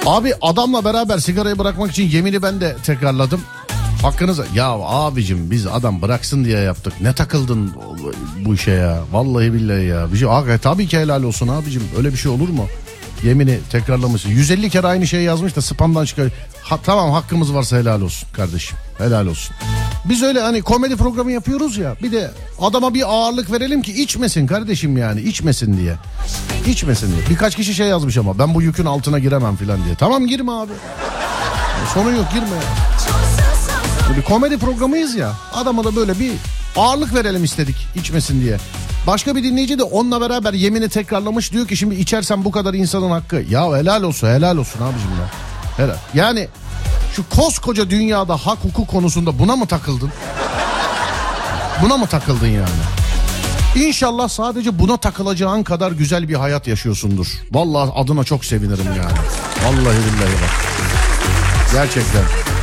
Abi adamla beraber sigarayı bırakmak için yemini ben de tekrarladım. Hakkınıza. Ya abicim biz adam bıraksın diye yaptık. Ne takıldın bu işe ya? Vallahi billahi ya. Bir şey, tabii ki helal olsun abicim. Öyle bir şey olur mu? Yemini tekrarlamışsın. 150 kere aynı şeyi yazmış da spamdan çıkıyor. Tamam hakkımız varsa helal olsun kardeşim. Helal olsun. Biz öyle hani komedi programı yapıyoruz ya. Bir de adama bir ağırlık verelim ki içmesin kardeşim yani. İçmesin diye. İçmesin diye. Birkaç kişi şey yazmış ama ben bu yükün altına giremem falan diye. Tamam girme abi. Sorun yok girme ya. Bir komedi programıyız ya. Adama da böyle bir ağırlık verelim istedik içmesin diye. Başka bir dinleyici de onunla beraber yemini tekrarlamış. Diyor ki şimdi içersem bu kadar insanın hakkı. Ya helal olsun abicim ya. Helal. Yani şu koskoca dünyada hak hukuk konusunda buna mı takıldın? Buna mı takıldın yani? İnşallah sadece buna takılacağın kadar güzel bir hayat yaşıyorsundur. Vallahi adına çok sevinirim yani. Vallahi billahi bak. Gerçekten.